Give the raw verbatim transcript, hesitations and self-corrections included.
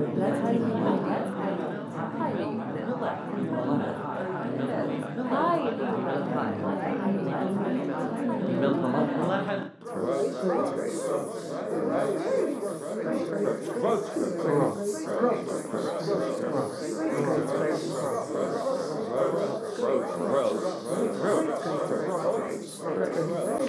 That's how you know. That's how you know. Hi, Gross, gross, gross, gross.